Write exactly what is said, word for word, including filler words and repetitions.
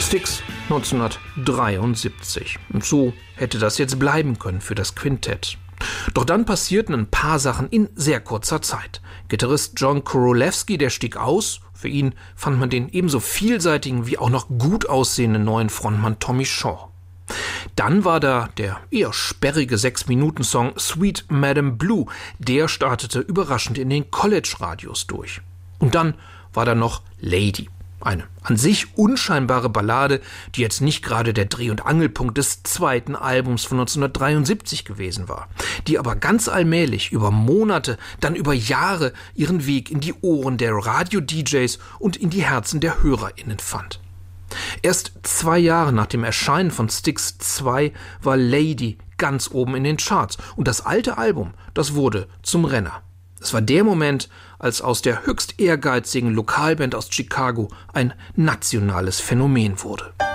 Styx neunzehnhundertdreiundsiebzig. Und so hätte das jetzt bleiben können für das Quintett. Doch dann passierten ein paar Sachen in sehr kurzer Zeit. Gitarrist John Korolewski, der stieg aus. Für ihn fand man den ebenso vielseitigen wie auch noch gut aussehenden neuen Frontmann Tommy Shaw. Dann war da der eher sperrige sechs-Minuten-Song Sweet Madame Blue. Der startete überraschend in den College-Radios durch. Und dann war da noch Lady. Eine an sich unscheinbare Ballade, die jetzt nicht gerade der Dreh- und Angelpunkt des zweiten Albums von neunzehnhundertdreiundsiebzig gewesen war, die aber ganz allmählich über Monate, dann über Jahre ihren Weg in die Ohren der Radio-D Js und in die Herzen der HörerInnen fand. Erst zwei Jahre nach dem Erscheinen von Styx zwei war Lady ganz oben in den Charts und das alte Album, das wurde zum Renner. Es war der Moment, als aus der höchst ehrgeizigen Lokalband aus Chicago ein nationales Phänomen wurde.